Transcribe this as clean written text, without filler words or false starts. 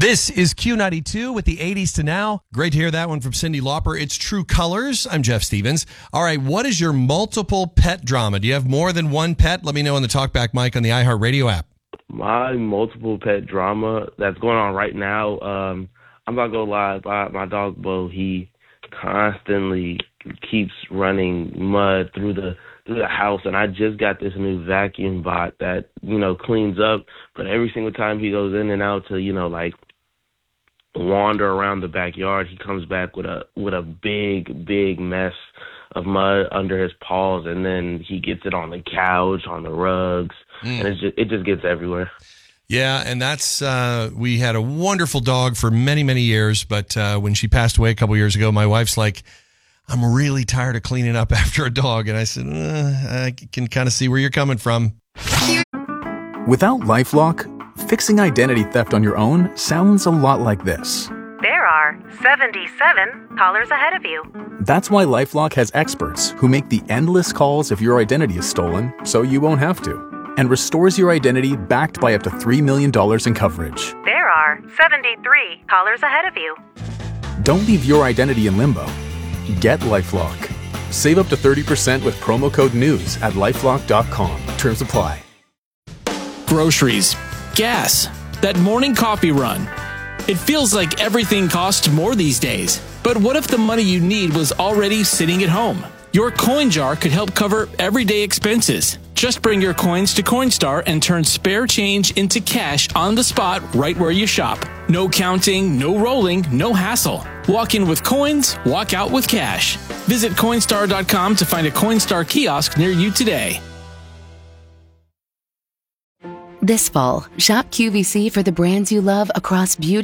This is Q92 with the 80s to now. Great to hear that one from Cyndi Lauper. It's True Colors. I'm Jeff Stevens. All right, what is your multiple pet drama? Do you have more than one pet? Let me know on the Talkback mic on the iHeartRadio app. My multiple pet drama that's going on right now, I'm not going to lie, my dog Bo, he constantly keeps running mud through the house, and I just got this new vacuum bot that, cleans up, but every single time he goes in and out to, wander around the backyard, he comes back with a big mess of mud under his paws, and then he gets it on the couch, on the rugs, and it just gets everywhere. Yeah, and that's we had a wonderful dog for many, many years, but when she passed away a couple years ago, my wife's like, I'm really tired of cleaning up after a dog. And I said, I can kind of see where you're coming from. Without LifeLock, fixing identity theft on your own sounds a lot like this. There are 77 callers ahead of you. That's why LifeLock has experts who make the endless calls if your identity is stolen, so you won't have to, and restores your identity backed by up to $3 million in coverage. There are 73 callers ahead of you. Don't leave your identity in limbo. Get LifeLock. Save up to 30% with promo code NEWS at LifeLock.com. Terms apply. Groceries, gas, that morning coffee run. It feels like everything costs more these days. But what if the money you need was already sitting at home? Your coin jar could help cover everyday expenses. Just bring your coins to Coinstar and turn spare change into cash on the spot right where you shop. No counting, no rolling, no hassle. Walk in with coins, walk out with cash. Visit Coinstar.com to find a Coinstar kiosk near you today. This fall, shop QVC for the brands you love across beauty.